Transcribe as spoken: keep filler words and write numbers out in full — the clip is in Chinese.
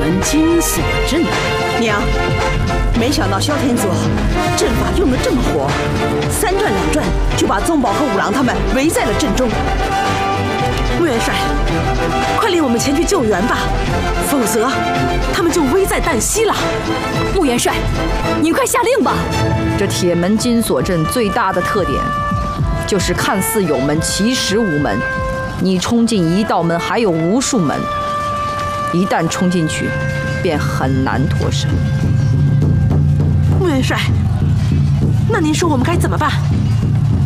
门金锁阵。 娘，没想到萧天佐阵法用得这么活，三转两转就把宗保和五郎他们围在了阵中。穆元帅，快领我们前去救援吧，否则他们就危在旦夕了。 穆元帅，您快下令吧！ 这铁门金锁阵最大的特点，就是看似有门，其实无门。你冲进一道门，还有无数门，一旦冲进去，便很难脱身。 穆元帅，那您说我们该怎么办？